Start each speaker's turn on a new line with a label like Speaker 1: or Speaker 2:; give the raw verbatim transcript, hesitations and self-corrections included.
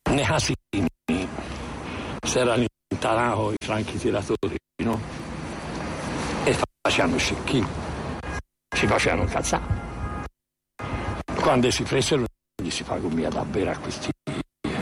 Speaker 1: nei casini si erano intanati i franchi tiratori, no? E facevano scecchini, si facevano cazzare. Quando si presero gli si fa com'è da bere a questi